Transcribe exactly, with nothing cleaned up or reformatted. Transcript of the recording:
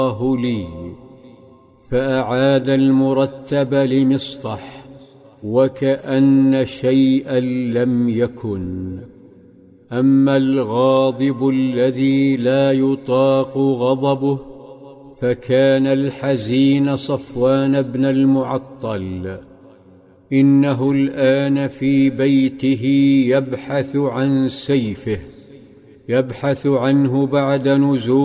الله لي، فأعاد المرتب لمصطح وكأن شيئا لم يكن. أما الغاضب الذي لا يطاق غضبه فكان الحزين صفوان بن المعطل، إنه الآن في بيته يبحث عن سيفه، يبحث عنه بعد نزول